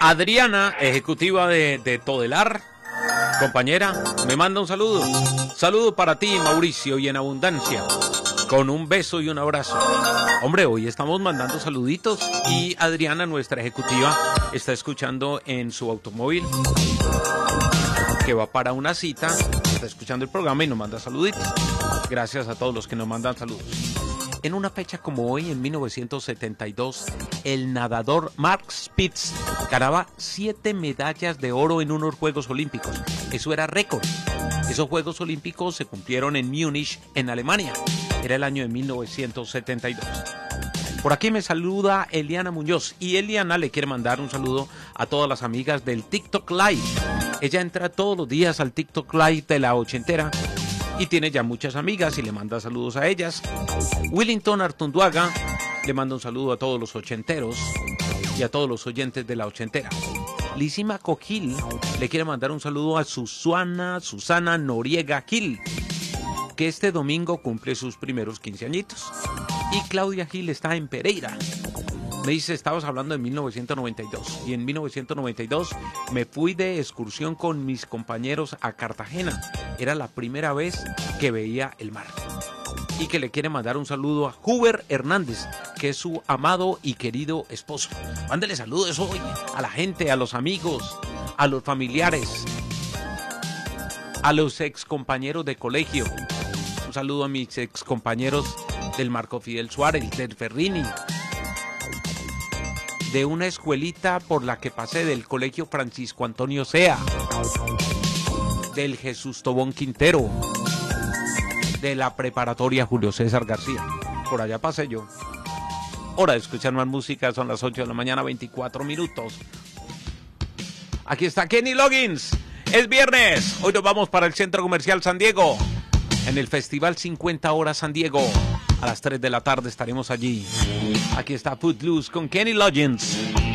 Adriana, ejecutiva de Todelar, compañera, me manda un saludo. Saludo para ti, Mauricio, y en abundancia, con un beso y un abrazo. Hombre, hoy estamos mandando saluditos y Adriana, nuestra ejecutiva, está escuchando en su automóvil, que va para una cita, está escuchando el programa y nos manda saluditos. Gracias a todos los que nos mandan saludos. En una fecha como hoy, en 1972, el nadador Mark Spitz ganaba 7 medallas de oro en unos Juegos Olímpicos. Eso era récord. Esos Juegos Olímpicos se cumplieron en Múnich, en Alemania. Era el año de 1972. Por aquí me saluda Eliana Muñoz, y Eliana le quiere mandar un saludo a todas las amigas del TikTok Live. Ella entra todos los días al TikTok Live de la ochentera y tiene ya muchas amigas y le manda saludos a ellas. Willington Artunduaga le manda un saludo a todos los ochenteros y a todos los oyentes de la ochentera. Lizima Cogil le quiere mandar un saludo a Susana Noriega Gil, que este domingo cumple sus primeros 15 añitos. Y Claudia Gil está en Pereira. Me dice, estabas hablando de 1992, y en 1992 me fui de excursión con mis compañeros a Cartagena. Era la primera vez que veía el mar. Y que le quiere mandar un saludo a Huber Hernández, que es su amado y querido esposo. Mándele saludos hoy a la gente, a los amigos, a los familiares, a los ex compañeros de colegio. Un saludo a mis ex compañeros del Marco Fidel Suárez, del Ferrini, de una escuelita por la que pasé, del Colegio Francisco Antonio Sea, del Jesús Tobón Quintero, de la Preparatoria Julio César García. Por allá pasé yo. Hora de escuchar más música, son las 8 de la mañana, 24 minutos. Aquí está Kenny Loggins. Es viernes. Hoy nos vamos para el Centro Comercial San Diego, en el Festival 50 Horas San Diego. A las 3 de la tarde estaremos allí. Aquí está Footloose con Kenny Loggins.